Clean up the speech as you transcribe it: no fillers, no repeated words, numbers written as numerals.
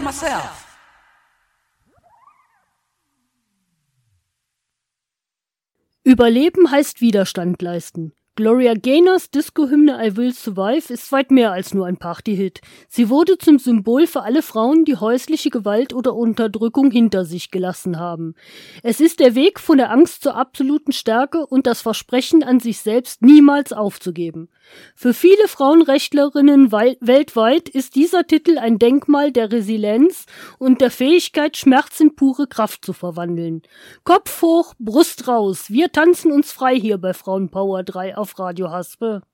myself. Überleben heißt Widerstand leisten. Gloria Gaynors Disco-Hymne I Will Survive ist weit mehr als nur ein Party-Hit. Sie wurde zum Symbol für alle Frauen, die häusliche Gewalt oder Unterdrückung hinter sich gelassen haben. Es ist der Weg von der Angst zur absoluten Stärke und das Versprechen an sich selbst, niemals aufzugeben. Für viele Frauenrechtlerinnen weltweit ist dieser Titel ein Denkmal der Resilienz und der Fähigkeit, Schmerz in pure Kraft zu verwandeln. Kopf hoch, Brust raus, wir tanzen uns frei hier bei Frauenpower 3 auf Radio Haspe.